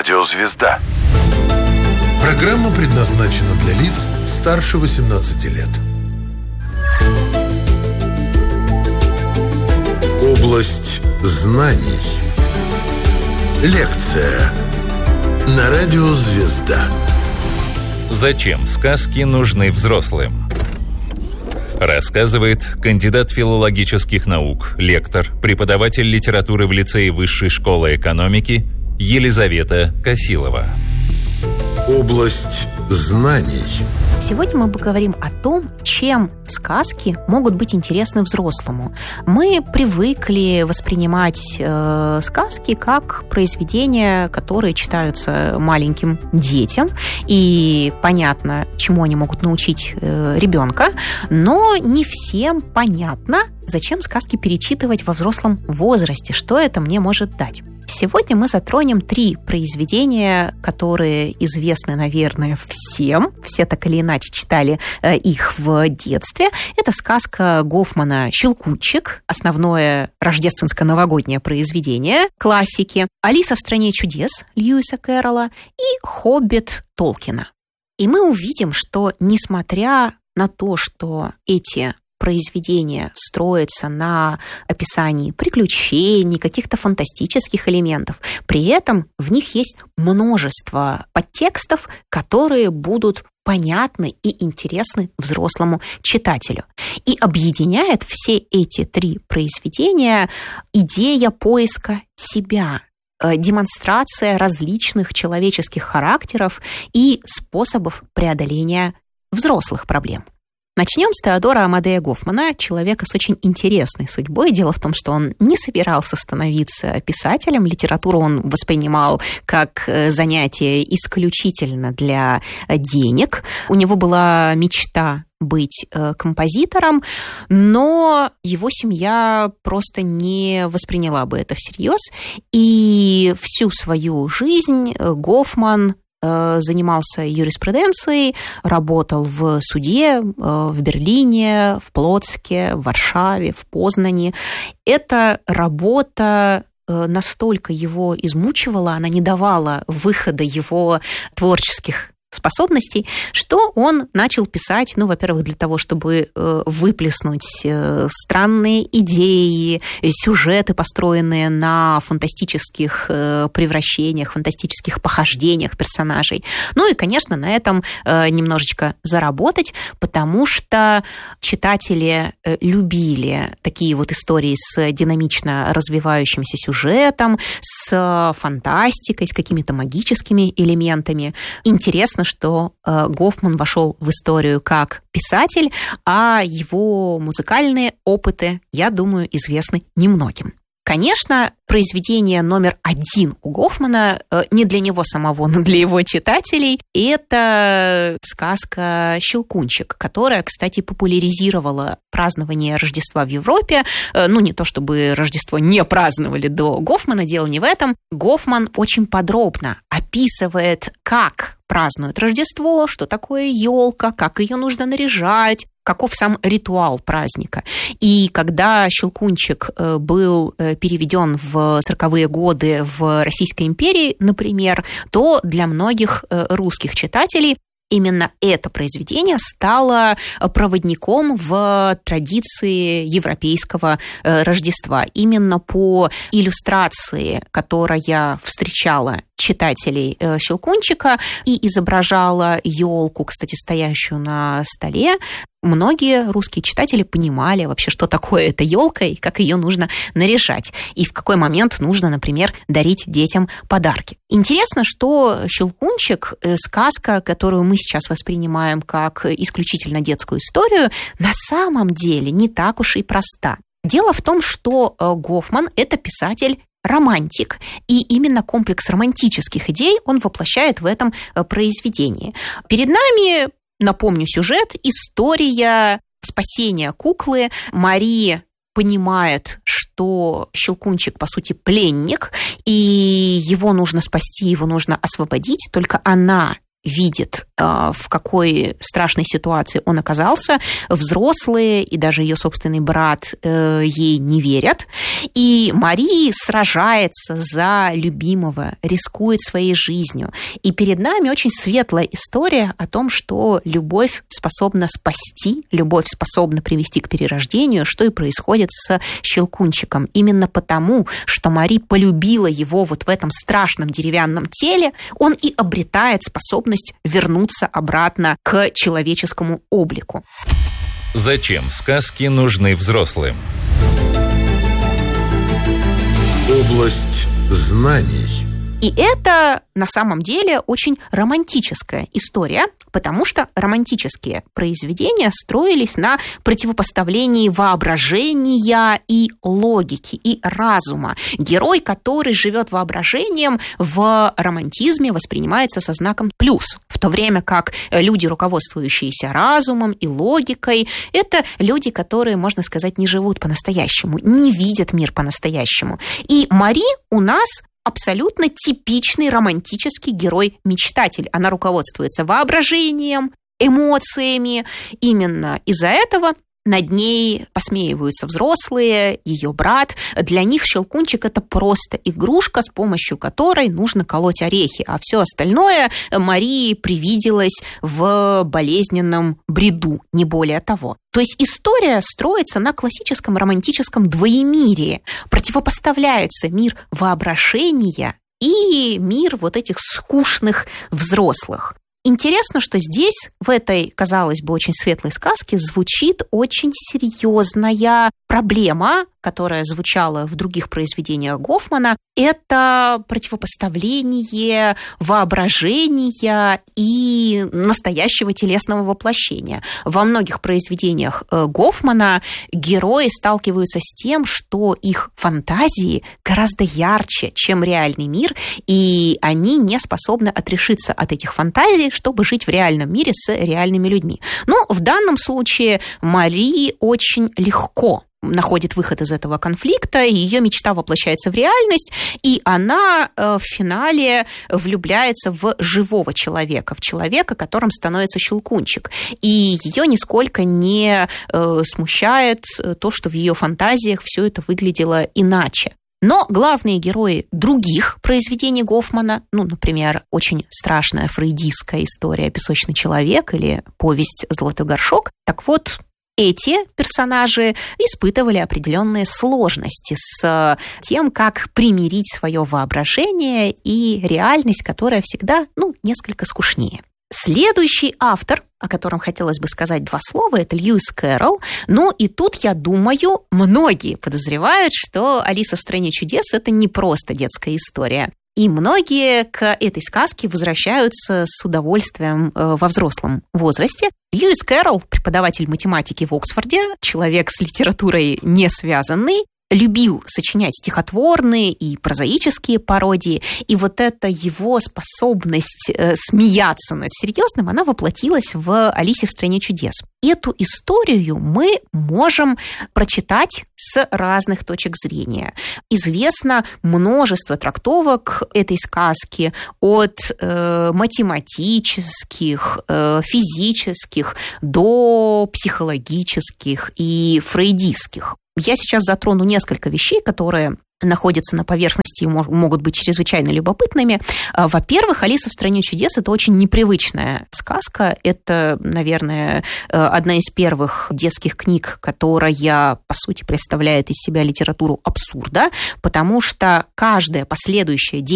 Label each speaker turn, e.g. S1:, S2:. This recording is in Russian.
S1: Радио «Звезда».
S2: Программа предназначена для лиц старше 18 лет. Область знаний. Лекция на Радио «Звезда».
S3: Зачем сказки нужны взрослым? Рассказывает кандидат филологических наук, лектор, преподаватель литературы в лицее Высшей школы экономики Елизавета Косилова.
S2: Область знаний.
S4: Сегодня мы поговорим о том, чем сказки могут быть интересны взрослому. Мы привыкли воспринимать сказки как произведения, которые читаются маленьким детям, и понятно, чему они могут научить ребенка, но не всем понятно, зачем сказки перечитывать во взрослом возрасте, что это мне может дать. Сегодня мы затронем 3 произведения, которые известны, наверное, всем. Все так или иначе читали их в детстве. Это сказка Гофмана «Щелкунчик», основное рождественско-новогоднее произведение классики, «Алиса в стране чудес» Льюиса Кэрролла и «Хоббит» Толкина. И мы увидим, что, несмотря на то, что эти произведение строится на описании приключений, каких-то фантастических элементов. При этом в них есть множество подтекстов, которые будут понятны и интересны взрослому читателю. И объединяет все эти 3 произведения идея поиска себя, демонстрация различных человеческих характеров и способов преодоления взрослых проблем. Начнем с Теодора Амадея Гофмана, человека с очень интересной судьбой. Дело в том, что он не собирался становиться писателем. Литературу он воспринимал как занятие исключительно для денег. У него была мечта быть композитором, но его семья просто не восприняла бы это всерьез. И всю свою жизнь Гофман занимался юриспруденцией, работал в суде в Берлине, в Плотске, в Варшаве, в Познани. Эта работа настолько его измучивала, она не давала выхода его творческих способностей, что он начал писать, во-первых, для того, чтобы выплеснуть странные идеи, сюжеты, построенные на фантастических превращениях, фантастических похождениях персонажей. И, конечно, на этом немножечко заработать, потому что читатели любили такие вот истории с динамично развивающимся сюжетом, с фантастикой, с какими-то магическими элементами. Интересно, что Гофман вошел в историю как писатель, а его музыкальные опыты, я думаю, известны немногим. Конечно, произведение номер 1 у Гофмана не для него самого, но для его читателей. Это сказка «Щелкунчик», которая, кстати, популяризировала празднование Рождества в Европе. Не то чтобы Рождество не праздновали до Гофмана, дело не в этом. Гофман очень подробно описывает, как празднуют Рождество, что такое елка, как ее нужно наряжать, каков сам ритуал праздника. И когда «Щелкунчик» был переведен в 40-е годы в Российской империи, например, то для многих русских читателей именно это произведение стало проводником в традиции европейского Рождества. Именно по иллюстрации, которая встречала читателей «Щелкунчика» и изображала елку, кстати, стоящую на столе, многие русские читатели понимали вообще, что такое эта елка и как ее нужно наряжать, и в какой момент нужно, например, дарить детям подарки. Интересно, что «Щелкунчик», сказка, которую мы сейчас воспринимаем как исключительно детскую историю, на самом деле не так уж и проста. Дело в том, что Гофман – это писатель-романтик, и именно комплекс романтических идей он воплощает в этом произведении. Перед нами, напомню сюжет, история спасения куклы. Мари понимает, что Щелкунчик, по сути, пленник, и его нужно спасти, его нужно освободить, только она видит, в какой страшной ситуации он оказался. Взрослые и даже ее собственный брат ей не верят. И Мари сражается за любимого, рискует своей жизнью. И перед нами очень светлая история о том, что любовь способна спасти, любовь способна привести к перерождению, что и происходит с Щелкунчиком. Именно потому, что Мари полюбила его вот в этом страшном деревянном теле, он и обретает способность вернуться обратно к человеческому облику.
S3: Зачем сказки нужны взрослым?
S2: Область знаний.
S4: И это на самом деле очень романтическая история, потому что романтические произведения строились на противопоставлении воображения и логики, и разума. Герой, который живет воображением, в романтизме воспринимается со знаком плюс, в то время как люди, руководствующиеся разумом и логикой, это люди, которые, можно сказать, не живут по-настоящему, не видят мир по-настоящему. И Мари у нас абсолютно типичный романтический герой-мечтатель. Она руководствуется воображением, эмоциями. Именно из-за этого над ней посмеиваются взрослые, ее брат. Для них Щелкунчик – это просто игрушка, с помощью которой нужно колоть орехи, а все остальное Марии привиделось в болезненном бреду, не более того. То есть история строится на классическом романтическом двоемирии. Противопоставляется мир воображения и мир вот этих скучных взрослых. Интересно, что здесь, в этой, казалось бы, очень светлой сказке, звучит очень серьезная проблема, которая звучала в других произведениях Гофмана. Это противопоставление воображения и настоящего телесного воплощения. Во многих произведениях Гофмана герои сталкиваются с тем, что их фантазии гораздо ярче, чем реальный мир, и они не способны отрешиться от этих фантазий, чтобы жить в реальном мире с реальными людьми. Но в данном случае Мари очень легко находит выход из этого конфликта, ее мечта воплощается в реальность, и она в финале влюбляется в живого человека, в человека, которым становится Щелкунчик. И ее нисколько не смущает то, что в ее фантазиях все это выглядело иначе. Но главные герои других произведений Гофмана, например, очень страшная фрейдистская история «Песочный человек» или повесть «Золотой горшок», так вот, эти персонажи испытывали определенные сложности с тем, как примирить свое воображение и реальность, которая всегда, несколько скучнее. Следующий автор, о котором хотелось бы сказать два слова, это Льюис Кэрролл. И тут, я думаю, многие подозревают, что «Алиса в стране чудес» — это не просто детская история. И многие к этой сказке возвращаются с удовольствием во взрослом возрасте. Льюис Кэрролл, преподаватель математики в Оксфорде, человек с литературой не связанный, любил сочинять стихотворные и прозаические пародии, и вот эта его способность смеяться над серьезным, она воплотилась в «Алисе в стране чудес». Эту историю мы можем прочитать с разных точек зрения. Известно множество трактовок этой сказки, от математических, физических до психологических и фрейдистских. Я сейчас затрону несколько вещей, которые находятся на поверхности и могут быть чрезвычайно любопытными. Во-первых, «Алиса в стране чудес» — это очень непривычная сказка. Это, наверное, одна из первых детских книг, которая, по сути, представляет из себя литературу абсурда, потому что каждое последующее